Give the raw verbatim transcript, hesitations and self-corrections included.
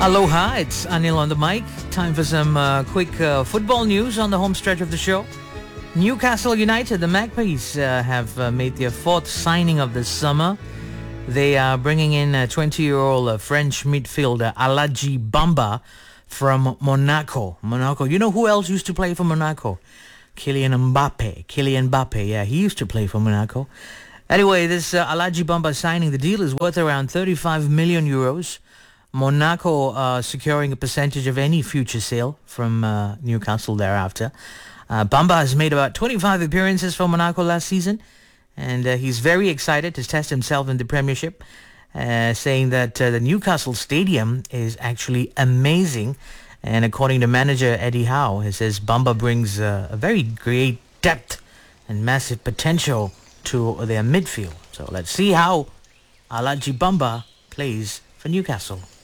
Aloha, it's Anil on the mic. Time for some uh, quick uh, football news on the home stretch of the show. Newcastle United, the Magpies, uh, have uh, made their fourth signing of the summer. They are bringing in a twenty-year-old uh, French midfielder, Aladji Bamba, from Monaco. Monaco. You know who else used to play for Monaco? Kylian Mbappe. Kylian Mbappe, yeah, he used to play for Monaco. Anyway, this uh, Aladji Bamba signing, the deal is worth around thirty-five million euros. Monaco uh, securing a percentage of any future sale from uh, Newcastle thereafter. Uh, Bamba has made about twenty-five appearances for Monaco last season, and uh, he's very excited to test himself in the Premiership, uh, saying that uh, the Newcastle Stadium is actually amazing. And according to manager Eddie Howe, he says Bamba brings uh, a very great depth and massive potential to their midfield. So let's see how Aladji Bamba plays for Newcastle.